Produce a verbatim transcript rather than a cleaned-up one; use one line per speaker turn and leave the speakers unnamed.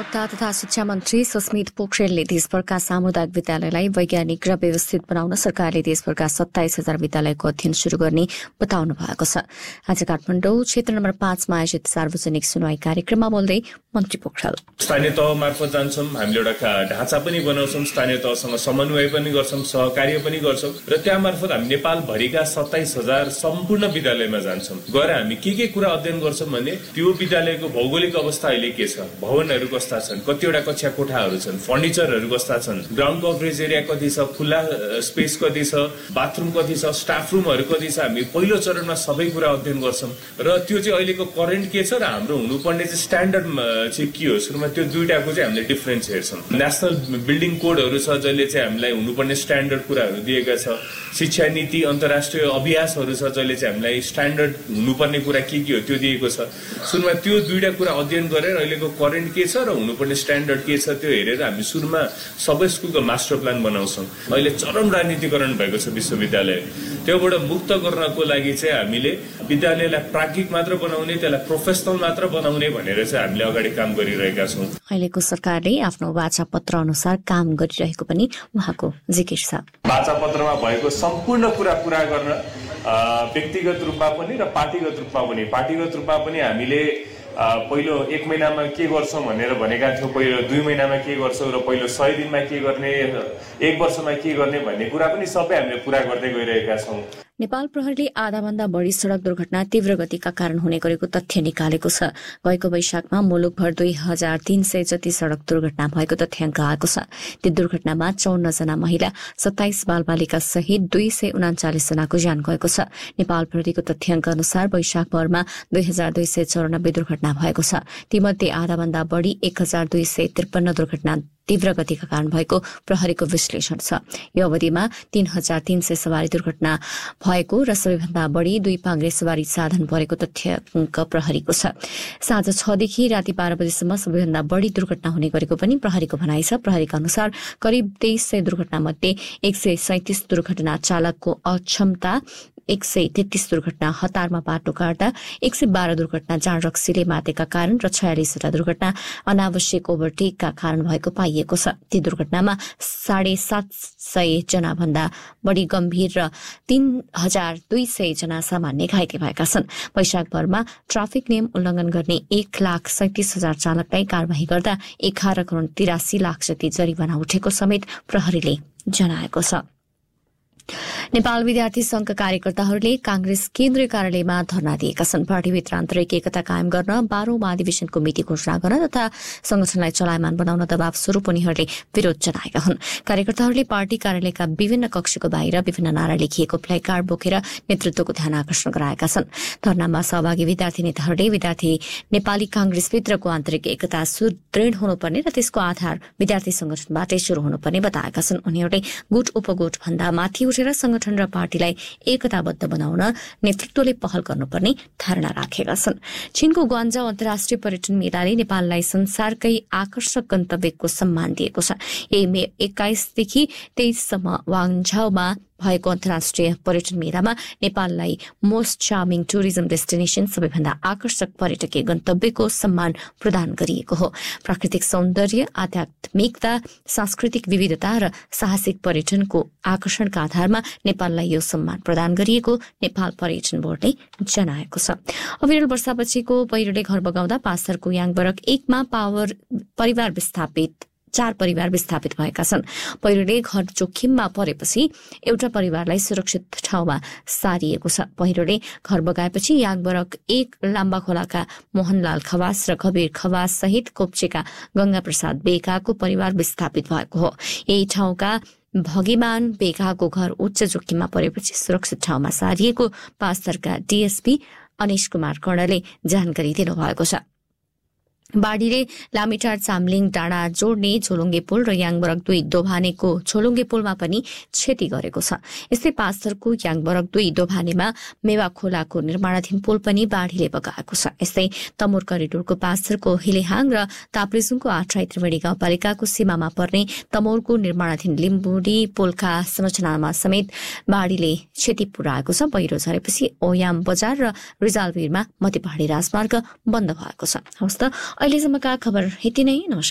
प्रवक्ता तथा शिक्षा मन्त्री सुस्मित पोखरेलले देशभरका सामुदायिक विद्यालयलाई वैज्ञानिक र व्यवस्थित बनाउन सरकारले देशभरका सत्ताइस हजार विद्यालयको अध्ययन शुरू गर्ने बताउनु भएको छ। आज काठमाडौँ क्षेत्र नम्बर पाँचमा आयोजित सार्वजनिक सुनवाई कार्यक्रममा बोल्दै मन्त्री पोखरेल
स्थानीय तह मार्फत जान्छौं, हामीले एउटा ढाँचा पनि बनाउँछौं, स्थानीय तहसँग समन्वय पनि गर्छौं, सहकार्य पनि गर्छौं र त्या मार्फत हामी नेपाल भरिका सत्ताइस हजार सम्पूर्ण विद्यालयमा जान्छौं। गएर हामी के के कुरा अध्ययन गर्छौं भने त्यो विद्यालयको भौगोलिक अवस्था अहिले के छ, भवनहरू कस्ता छन्, कतिवटा कक्षा कोठाहरू छन्, फर्निचरहरू कस्ता छन्, ग्राउन्ड कभरेज एरिया कति छ, खुल्ला स्पेस कति छ, बाथरुम कति छ, स्टाफ रुमहरू कति छ, हामी पहिलो चरणमा सबै कुरा अध्ययन गर्छौं र त्यो चाहिँ अहिलेको करेन्ट के छ र हाम्रो हुनुपर्ने चाहिँ स्ट्यान्डर्ड चाहिँ के हो, सुरुमा त्यो दुईटाको चाहिँ हामीले डिफरेन्स हेर्छौं। नेशनल बिल्डिङ कोडहरू छ जसले चाहिँ हामीलाई हुनुपर्ने स्ट्यान्डर्ड कुराहरू दिएका छ, शिक्षा नीति अन्तर्राष्ट्रिय अभ्यासहरू छ जसले चाहिँ हामीलाई स्ट्यान्डर्ड हुनुपर्ने कुरा के के हो त्यो दिएको छ। सुरुमा त्यो दुईटा कुरा अध्ययन गरेर अहिलेको करेन्ट के छ र हुनुपर्ने स्ट्यान्डर्ड के छ त्यो हेरेर हामी सुरुमा सबै स्कुलको मास्टर प्लान बनाउँछौँ। अहिले चरम राजनीतिकरण भएको छ विश्वविद्यालय, त्योबाट मुक्त गर्नको लागि चाहिँ हामीले विद्यालयलाई प्राज्ञिक मात्र बनाउने, त्यसलाई प्रोफेसनल मात्र बनाउने भनेर चाहिँ हामीले अगाडि काम गरिरहेका छौँ।
अहिलेको सरकारले आफ्नो वाचा पत्र अनुसार काम गरिरहेको पनि उहाँको जिकिर छ।
वाचा पत्रमा भएको सम्पूर्ण कुरा पूरा गर्न व्यक्तिगत रूपमा पनि र पार्टीगत रूपमा पनि पार्टीगत रूपमा पनि हामीले पहिलो एक महिनामा के गर्छौं भनेर भनेका थियौं, पहिलो दुई महिनामा के गर्छौं र पहिलो सय दिनमा के गर्ने, एक वर्षमा के गर्ने भन्ने कुरा पनि सबै हामीले पूरा गर्दै गइरहेका छौं।
नेपाल प्रहरीले आधाभन्दा बढी सड़क दुर्घटना तीव्र गतिका कारण हुने गरेको तथ्य निकालेको छ। गएको वैशाखमा मुलुकभर दुई हजार तीन सय जति सड़क दुर्घटना भएको तथ्याङ्क आएको छ। ती दुर्घटनामा चौन्न जना महिला, सत्ताइस बालबालिका सहित दुई सय उनाचालिस जनाको ज्यान गएको छ। नेपाल प्रहरीको तथ्याङ्क अनुसार वैशाखभरमा दुई हजार दुई सय चौरानब्बे दुर्घटना भएको छ। तीमध्ये आधाभन्दा बढी एक हजार दुई सय त्रिपन्न दुर्घटना तीव्र गतिका कारण भएको प्रहरीको विश्लेषण छ। यो अवधिमा तीन हजार तीन सय सवारी दुर्घटना भएको र सबैभन्दा बढी दुई पाङ्ग्रे सवारी साधन परेको तथ्याङ्क प्रहरीको छ। साँझ छदेखि राति बाह्र बजेसम्म सबैभन्दा बढी दुर्घटना हुने गरेको पनि प्रहरीको भनाइ छ। प्रहरीका अनुसार करिब तेइस सय दुर्घटना मध्ये एक सय सैतिस दुर्घटना चालकको अक्षमता, एक सय तेत्तीस दुर्घटना हतारमा बाटो काट्दा, एक सय बाह्र दुर्घटना जाँड रक्सीले मातेका कारण र छयालिसवटा दुर्घटना अनावश्यक ओभरटेकका कारण भएको पाइएको छ। ती दुर्घटनामा साढे सात सय जना भन्दा बढी गम्भीर र तीन हजार दुई सय जना सामान्य घाइते भएका छन्। वैशाखभरमा ट्राफिक नियम उल्लंघन गर्ने एक लाख सैतिस हजार चालकलाई कार्यवाही गर्दा एघार करोड़ तिरासी लाख जति जरिवाना उठेको समेत प्रहरीले जनाएको छ। नेपाल विद्यार्थी संघका कार्यकर्ताहरूले कांग्रेस केन्द्रीय कार्यालयमा धरना दिएका छन्। पार्टीभित्र आन्तरिक एकता कायम गर्न बाह्रौं महाधिवेशनको मिति घोषणा गर्न तथा संगठनलाई चलायमान बनाउन दबाव स्वरूप उनीहरूले विरोध जनाएका हुन्। कार्यकर्ताहरूले पार्टी कार्यालयका विभिन्न कक्षको बाहिर विभिन्न नारा लेखिएको प्लेकार्ड बोकेर नेतृत्वको ध्यान आकर्षण गराएका छन्। धरनामा सहभागी विद्यार्थी नेताहरूले विद्यार्थी नेपाली कांग्रेसभित्रको आन्तरिक एकता सुदृढ हुनुपर्ने र त्यसको आधार विद्यार्थी संगठनबाटै शुरू हुनुपर्ने बताएका छन्। उनीहरूले गुट उपगुट भन्दा माथि उठेर संगठन र पार्टीलाई एकताबद्ध बनाउन नेतृत्वले पहल गर्नुपर्ने धारणा राखेका छन्। चीनको ग्वान्जाउ अन्तर्राष्ट्रिय पर्यटन मेलाले नेपाललाई संसारकै आकर्षक गन्तव्यको सम्मान दिएको छ। यही मे एक्काइसदेखि तेइससम्म ग्वान्जाउमा भएको अन्तर्राष्ट्रिय पर्यटन मेलामा नेपाललाई मोस्ट चार्मिङ टुरिज्म डेस्टिनेसन, सबैभन्दा आकर्षक पर्यटकीय गन्तव्यको सम्मान प्रदान गरिएको हो। प्राकृतिक सौन्दर्य, आध्यात्मिकता, सांस्कृतिक विविधता र साहसिक पर्यटनको आकर्षणका आधारमा नेपाललाई यो सम्मान प्रदान गरिएको नेपाल पर्यटन बोर्डले जनाएको छ। अविरल वर्षापछिको पहिरोले घर बगाउँदा पाँचथरको याङबरक एकमा पावर परिवार विस्थापित चार परिवार विस्थापित भएका छन्। पहिरोले घर जोखिममा परेपछि एउटा परिवारलाई सुरक्षित ठाउँमा सारिएको छ। पहिरोले घर बगाएपछि याङबरक एक लाम्बा खोलाका मोहनलाल खवास र कबीर खवास सहित कोप्चेका गंगा प्रसाद बेकाको परिवार विस्थापित भएको हो। यही ठाउँका भगिमान बेकाको घर उच्च जोखिममा परेपछि सुरक्षित ठाउँमा सारिएको पाँचथरका डीएसपी अनिश कुमार कर्णले जानकारी दिनुभएको छ। बाढीले लामिटार चामलिङ डाँडा जोड्ने झोलुङ्गे पुल र याङबरक दुई दोभानेको झोलुङ्गे पुलमा पनि क्षति गरेको छ। यस्तै पाँचथरको याङबरक दुई दोभानेमा मेवा खोलाको निर्माणाधीन पुल पनि बाढीले बगाएको छ। यस्तै तमोर करिडोरको पाँचथरको हिलेहाङ र ताप्लेजुङको आठराई त्रिवेणी गाउँपालिकाको सीमामा पर्ने तमोरको निर्माणाधीन लिम्बुडी पुलका संरचनामा समेत बाढीले क्षति पुर्याएको छ। पहिरो झरेपछि ओयाम बजार र रिजालवीरमा मध्यपहाडी राजमार्ग बन्द भएको छ। हवस् त, अहिलेसम्मका खबर यति नै। नमस्कार।